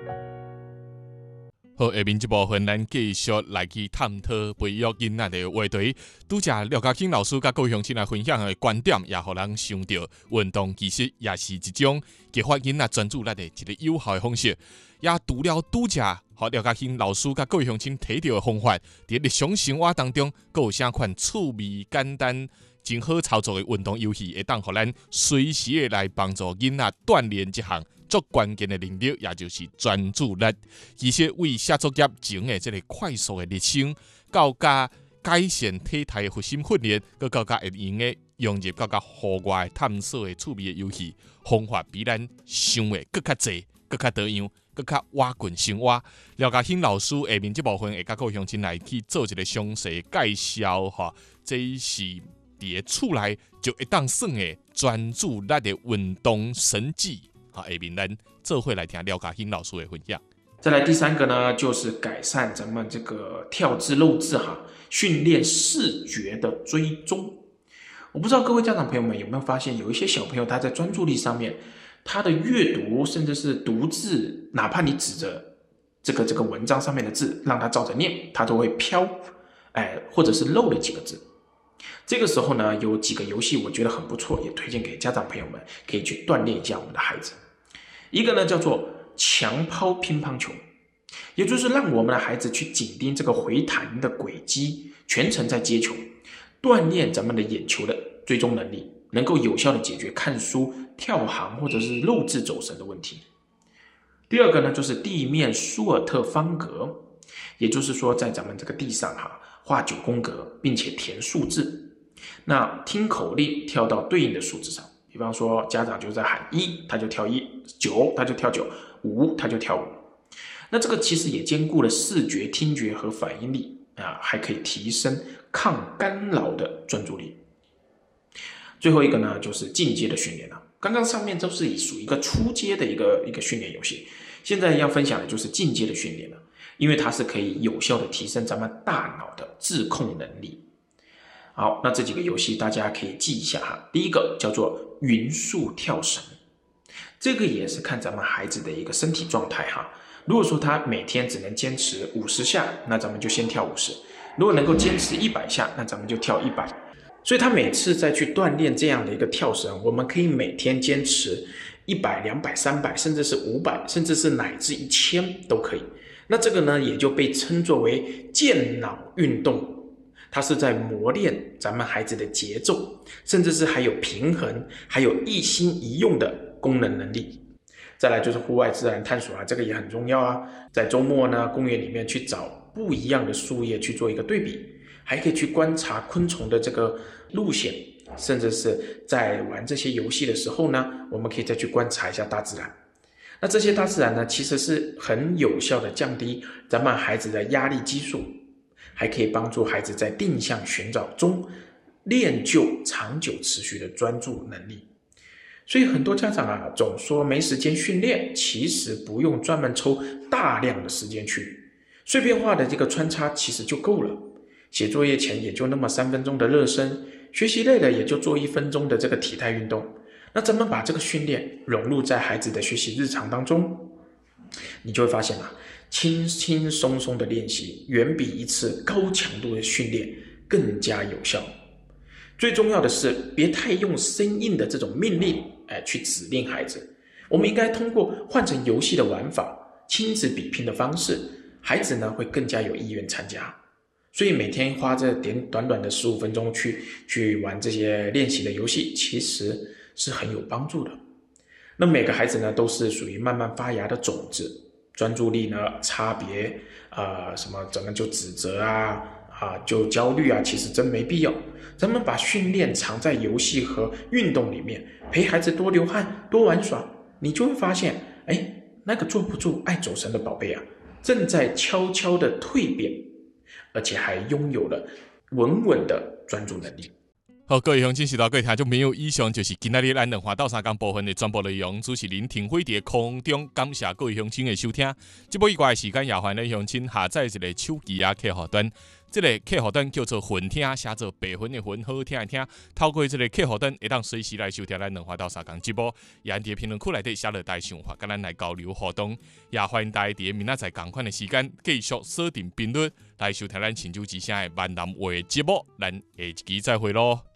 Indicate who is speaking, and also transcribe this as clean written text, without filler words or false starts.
Speaker 1: 好，下面这部分咱继续来去探讨培育囡仔的话题。拄则廖家庆老师甲各位乡亲来分享的观点，也互人想到运动其实也是一种激发囡仔专注力的一个有效的方式。也除了拄则，互廖家庆老师甲各位乡亲提到的方法，伫日常生活当中，阁有啥款趣味、简单、真好操作的运动游戏，会当互咱随时的来帮助囡仔锻炼这项最关键的能力，也就是专注力。其实为写作业前的这个快速的热身，到加改善体态的核心训练，佮到加会用的融入到户外探索的趣味的游戏方法，比咱想的更较侪、更较多样、更较挖滚深挖。廖家兴老师下面这部分会甲各位乡亲来去做一个详细介绍哈，这是伫个厝内就会当算的专注力的运动神技。好，下面咱做伙来听廖家兴老师的分享。
Speaker 2: 再来第三个呢，就是改善咱们这个跳字漏字训练视觉的追踪。我不知道各位家长朋友们有没有发现，有一些小朋友他在专注力上面，他的阅读甚至是读字，哪怕你指着这个文章上面的字让他照着念，他都会飘，或者是漏了几个字。这个时候呢，有几个游戏我觉得很不错，也推荐给家长朋友们可以去锻炼一下我们的孩子。一个呢叫做强抛乒乓球，也就是让我们的孩子去紧盯这个回弹的轨迹，全程在接球，锻炼咱们的眼球的追踪能力，能够有效的解决看书、跳行或者是漏字走神的问题。第二个呢就是地面舒尔特方格，也就是说在咱们这个地上画9宫格，并且填数字，那听口令跳到对应的数字上。比方说家长就在喊1，他就跳1； 9，他就跳9； 5，他就跳5。那这个其实也兼顾了视觉、听觉和反应力还可以提升抗干扰的专注力。最后一个呢，就是进阶的训练了。刚刚上面都是属于一个初阶的一个训练游戏，现在要分享的就是进阶的训练了，因为它是可以有效的提升咱们大脑的自控能力。好，那这几个游戏大家可以记一下第一个叫做匀速跳绳，这个也是看咱们孩子的一个身体状态如果说他每天只能坚持50下，那咱们就先跳50；如果能够坚持100下，那咱们就跳100。所以他每次再去锻炼这样的一个跳绳，我们可以每天坚持100、200、300，甚至是500，甚至是乃至1000都可以。那这个呢，也就被称作为健脑运动。它是在磨练咱们孩子的节奏，甚至是还有平衡，还有一心一用的功能能力。再来就是户外自然探索这个也很重要在周末呢，公园里面去找不一样的树叶去做一个对比，还可以去观察昆虫的这个路线，甚至是在玩这些游戏的时候呢，我们可以再去观察一下大自然。那这些大自然呢，其实是很有效的降低咱们孩子的压力激素，还可以帮助孩子在定向寻找中练就长久持续的专注能力。所以很多家长总说没时间训练，其实不用专门抽大量的时间去，碎片化的这个穿插其实就够了。写作业前也就那么3分钟的热身，学习累了也就做1分钟的这个体态运动。那咱们把这个训练融入在孩子的学习日常当中，你就会发现轻轻松松的练习远比一次高强度的训练更加有效。最重要的是，别太用生硬的这种命令去指令孩子，我们应该通过换成游戏的玩法、亲子比拼的方式，孩子呢会更加有意愿参加。所以每天花这短短的15分钟去玩这些练习的游戏，其实是很有帮助的。那每个孩子呢都是属于慢慢发芽的种子，专注力呢差别什么咱们就指责就焦虑其实真没必要。咱们把训练藏在游戏和运动里面，陪孩子多流汗多玩耍，你就会发现那个坐不住爱走神的宝贝正在悄悄的蜕变，而且还拥有了稳稳的专注能力。
Speaker 1: 好，各位乡亲，是到各位听众朋友，以上就是今天咱2到3天部分的全部内容，主持人庭辉在空中感谢各位乡亲的收听。这部以外的时间，也欢迎乡亲下载一个手机客户端， 这个客户端叫做混听，写做白混的混，好听的听。透过这个客户端，会当随时来收听咱2话到3讲节目。也伫评论区内底写落大想法，跟咱来交流互动。也欢迎大家伫明仔载同款的时间，继续锁定频率来收听咱新竹之声的闽南话节目。咱下一期再会咯。